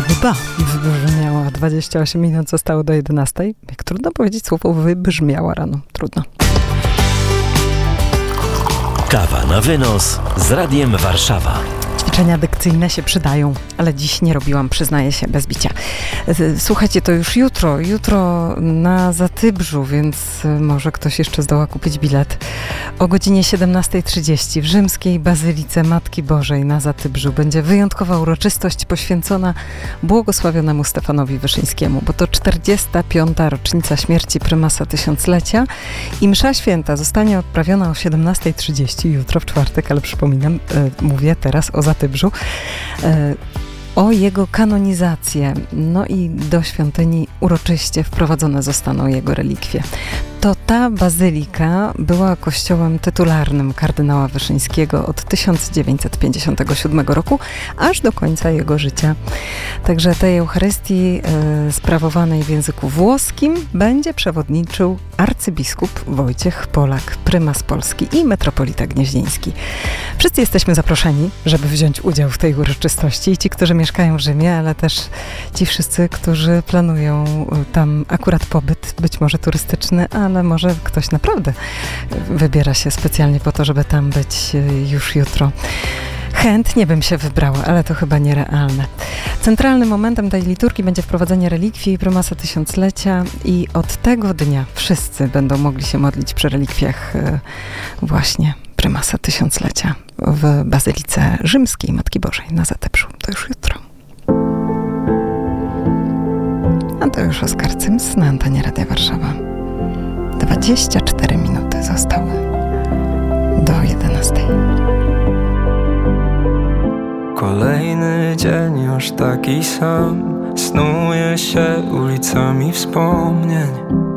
Wybrzmiała. 28 minut zostało do 11. Jak trudno powiedzieć słowo wybrzmiała rano. Trudno. Kawa na wynos z Radiem Warszawa. Ćwiczenia dykcyjne się przydają, ale dziś nie robiłam, przyznaję się, bez bicia. Słuchajcie, to już jutro na Zatybrzu, więc może ktoś jeszcze zdoła kupić bilet. O godzinie 17:30 w rzymskiej Bazylice Matki Bożej na Zatybrzu będzie wyjątkowa uroczystość poświęcona błogosławionemu Stefanowi Wyszyńskiemu, bo to 45. rocznica śmierci prymasa tysiąclecia i msza święta zostanie odprawiona o 17:30 jutro w czwartek, ale przypominam, mówię teraz o Zatybrzu, o jego kanonizację. No i do świątyni uroczyście wprowadzone zostaną jego relikwie. To ta bazylika była kościołem tytularnym kardynała Wyszyńskiego od 1957 roku, aż do końca jego życia. Także tej Eucharystii sprawowanej w języku włoskim będzie przewodniczył arcybiskup Wojciech Polak, prymas Polski i metropolita gnieźnieński. Wszyscy jesteśmy zaproszeni, żeby wziąć udział w tej uroczystości. Ci, którzy mieszkają w Rzymie, ale też ci wszyscy, którzy planują tam akurat pobyt, być może turystyczny, ale może ktoś naprawdę wybiera się specjalnie po to, żeby tam być już jutro. Chętnie bym się wybrała, ale to chyba nierealne. Centralnym momentem tej liturgii będzie wprowadzenie relikwii prymasa tysiąclecia i od tego dnia wszyscy będą mogli się modlić przy relikwiach właśnie prymasa tysiąclecia w Bazylice Rzymskiej Matki Bożej na Zatybrzu. To już jutro. A to już Oskar Cyms na antenie Radia Warszawa. 24 minuty zostały do 11. Kolejny dzień już taki sam, snuje się ulicami wspomnień.